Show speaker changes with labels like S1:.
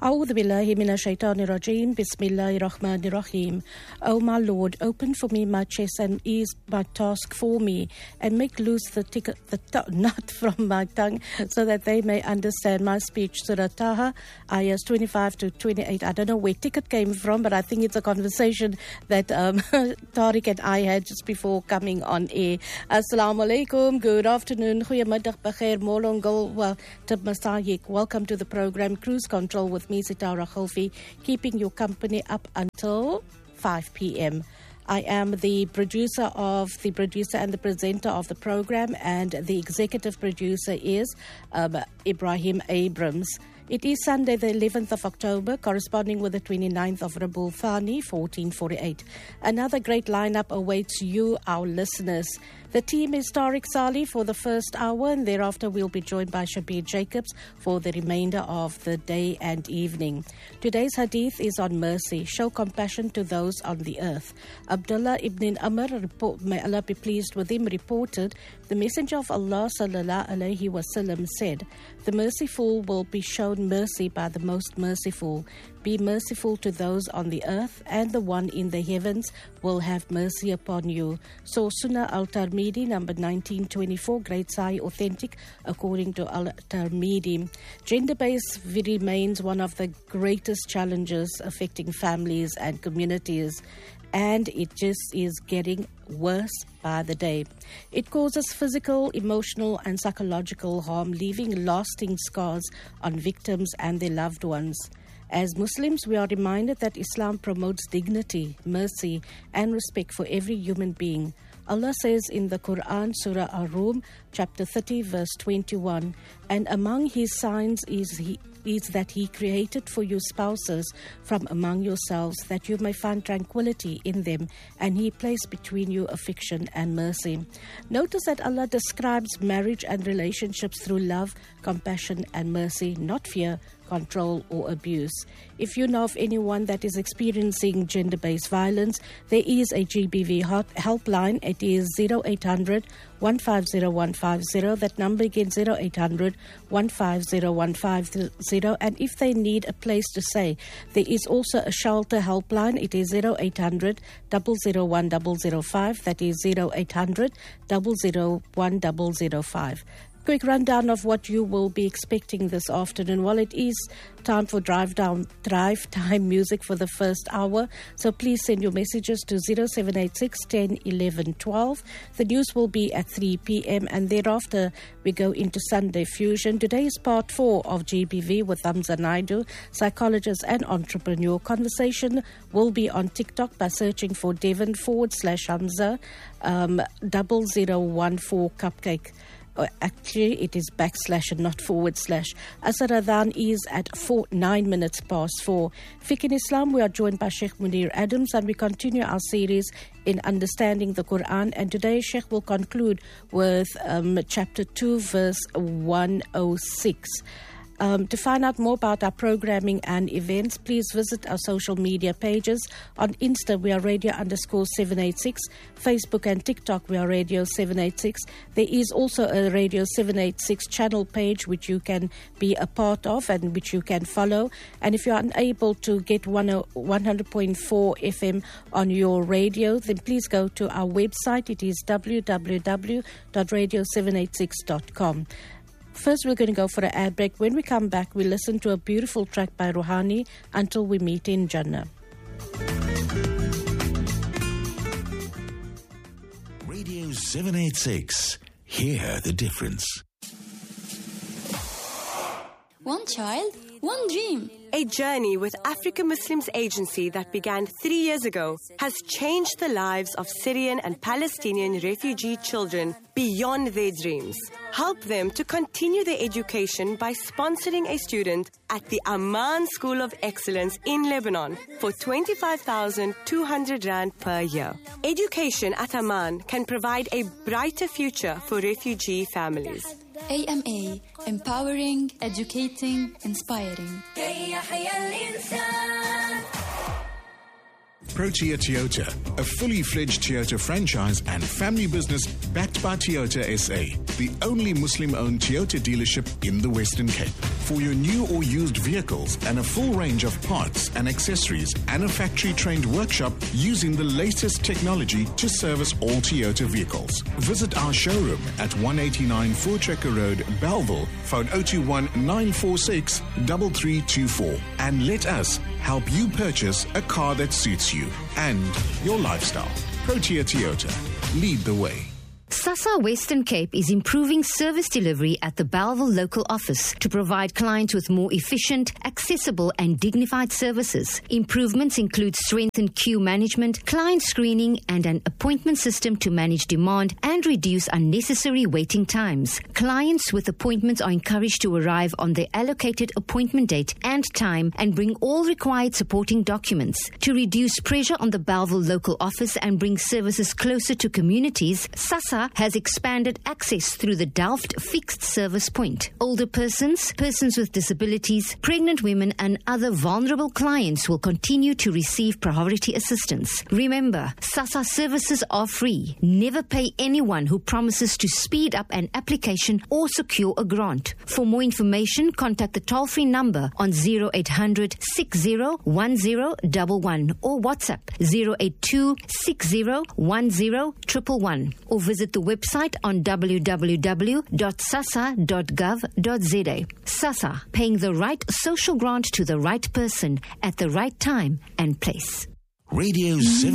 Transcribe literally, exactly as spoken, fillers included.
S1: A'udhu billahi minash shaitanir rajim. Bismillahir rahmanir rahim. O my Lord, open for me my chest and ease my task for me, and make loose the, ticket, the t- nut from my tongue, so that they may understand my speech. Surah Taha, ayahs twenty-five to twenty-eight. I don't know where ticket came from, but I think it's a conversation that um, Tariq and I had just before coming on air. Assalamu alaikum. Good afternoon. Goeiemiddag, bakhair, molongol wa tabmasayik. Welcome to the program Cruise Control with me, Sitara Khalfi, keeping your company up until five p.m. I am the producer of the producer and the presenter of the program, and the executive producer is um, Ibrahim Abrams. It is Sunday, the eleventh of October, corresponding with the twenty-ninth of Rabiul Thani, fourteen forty-eight. Another great lineup awaits you, our listeners. The team is Tariq Salih for the first hour, and thereafter we'll be joined by Shabir Jacobs for the remainder of the day and evening. Today's hadith is on mercy. Show compassion to those on the earth. Abdullah ibn Amr, report, may Allah be pleased with him, reported, the Messenger of Allah sallallahu alaihi wasallam said, the merciful will be shown mercy by the most merciful. Be merciful to those on the earth, and the one in the heavens will have mercy upon you. So Sunnah Al-Tirmidhi, number nineteen twenty-four, Great Sahih Authentic, according to Al-Tirmidhi. Gender-based remains one of the greatest challenges affecting families and communities, and it just is getting worse by the day. It causes physical, emotional, and psychological harm, leaving lasting scars on victims and their loved ones. As Muslims, we are reminded that Islam promotes dignity, mercy, and respect for every human being. Allah says in the Quran, Surah Ar-Rum, chapter thirty, verse twenty-one, and among His signs is He is that He created for you spouses from among yourselves, that you may find tranquility in them, and He placed between you affection and mercy. Notice that Allah describes marriage and relationships through love, compassion, and mercy, not fear, control, or abuse. If you know of anyone that is experiencing gender-based violence, there is a G B V helpline. It is zero eight hundred, one five zero, one five zero. That number again, zero eight hundred, one five zero, one five zero. And if they need a place to stay, there is also a shelter helpline. It is zero eight hundred, zero zero one, zero zero five. That is zero eight hundred, zero zero one, zero zero five. Quick rundown of what you will be expecting this afternoon. Well, it is time for drive down, drive time music for the first hour. So please send your messages to zero seven eight six, one zero, one one, one two. The news will be at three p.m. and thereafter we go into Sunday Fusion. Today is part four of G B V with Hamza Naidu, psychologist and entrepreneur. Conversation will be on TikTok by searching for Devon forward slash Hamza um, double zero one four cupcake. Or actually, it is backslash and not forward slash. Asr Adhan is at four, nine minutes past four. Fiqh in Islam, we are joined by Sheikh Munir Adams, and we continue our series in understanding the Quran. And today, Sheikh will conclude with um, chapter two, verse one oh six. Um, to find out more about our programming and events, please visit our social media pages. On Insta, we are radio underscore seven eight six. Facebook and TikTok, we are radio seven eight six. There is also a radio seven eight six channel page which you can be a part of and which you can follow. And if you are unable to get one hundred point four F M on your radio, then please go to our website. It is w w w dot radio seven eight six dot com. First, we're going to go for an ad break. When we come back, we listen to a beautiful track by Rouhani, Until We Meet in Jannah.
S2: Radio seven eight six. Hear the difference.
S3: One child, one dream.
S4: A journey with Africa Muslims Agency that began three years ago has changed the lives of Syrian and Palestinian refugee children beyond their dreams. Help them to continue their education by sponsoring a student at the Amman School of Excellence in Lebanon for twenty-five thousand two hundred rand per year. Education at Amman can provide a brighter future for refugee families.
S3: A M A, empowering, educating, inspiring.
S5: Protea Toyota, a fully fledged Toyota franchise and family business backed by Toyota S A, the only Muslim-owned Toyota dealership in the Western Cape. For your new or used vehicles and a full range of parts and accessories and a factory-trained workshop using the latest technology to service all Toyota vehicles. Visit our showroom at one eighty-nine Voortrekker Road, Bellville, phone zero two one nine four six three three two four, and let us help you purchase a car that suits you and your lifestyle. Protea Toyota. Lead the way.
S6: SASSA Western Cape is improving service delivery at the Bellville local office to provide clients with more efficient, accessible and dignified services. Improvements include strengthened queue management, client screening and an appointment system to manage demand and reduce unnecessary waiting times. Clients with appointments are encouraged to arrive on their allocated appointment date and time and bring all required supporting documents. To reduce pressure on the Bellville local office and bring services closer to communities, SASSA has expanded access through the Delft Fixed Service Point. Older persons, persons with disabilities, pregnant women and other vulnerable clients will continue to receive priority assistance. Remember, SASSA services are free. Never pay anyone who promises to speed up an application or secure a grant. For more information, contact the toll-free number on zero eight hundred six zero one zero one one or WhatsApp zero eight two six zero one zero one one one or visit the website on w w w dot sassa dot gov dot z a. SASSA, paying the right social grant to the right person at the right time and place.
S2: Radio seven